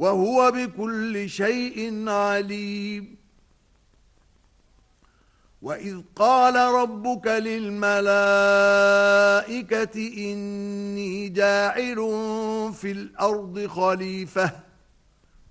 وهو بكل شيء عليم وإذ قال ربك للملائكة إني جاعل في الأرض خليفة